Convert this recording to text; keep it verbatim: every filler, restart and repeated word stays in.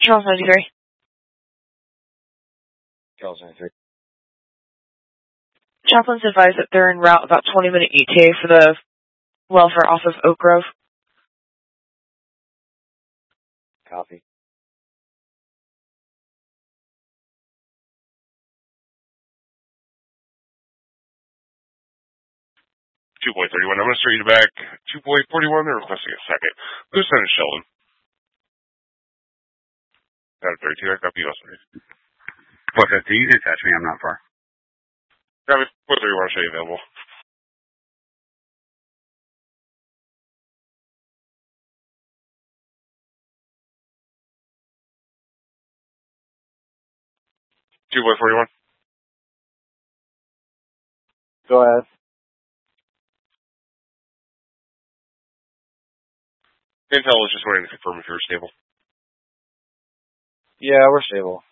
Charles ninety-three. Charles ninety-three. Chaplains advise that they're en route about twenty minute E T A for the welfare off of Oak Grove. Copy. two point thirty-one. I'm going to start you back. two point forty-one, they're requesting a second. Lieutenant Sheldon. Got a thirty-two, I copy you also. What, fifty? You can catch me, I'm not far. Got it. What do you want to show you available? two point forty-one. Go ahead. Intel is just waiting to confirm if you're stable. Yeah, we're stable.